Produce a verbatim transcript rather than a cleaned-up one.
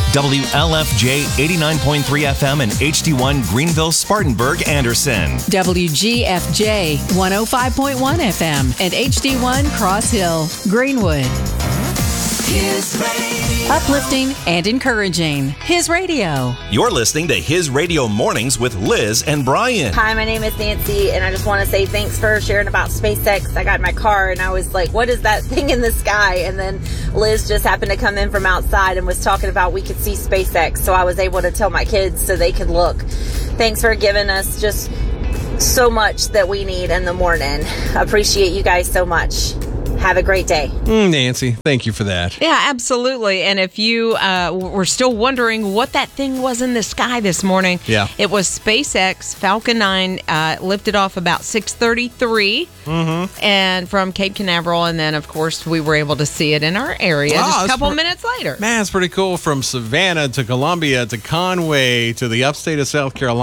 W L F J eighty-nine point three F M and H D one Greenville, Spartanburg, Anderson. W G F J one oh five point one F M and H D one Cross Hill, Greenwood. His Radio. Uplifting and encouraging. His Radio. You're listening to His Radio Mornings with Liz and Brian. Hi, my name is Nancy, and I just want to say thanks for sharing about SpaceX. I got in my car, and I was like, what is that thing in the sky? And then Liz just happened to come in from outside and was talking about we could see SpaceX, so I was able to tell my kids so they could look. Thanks for giving us just so much that we need in the morning. Appreciate you guys so much. Have a great day. Mm, Nancy, thank you for that. Yeah, absolutely. And if you uh, were still wondering what that thing was in the sky this morning, yeah. it was SpaceX Falcon nine uh, lifted off about six thirty-three mm-hmm. and from Cape Canaveral. And then, of course, we were able to see it in our area wow, just a couple pre- minutes later. Man, it's pretty cool. From Savannah to Columbia to Conway to the upstate of South Carolina.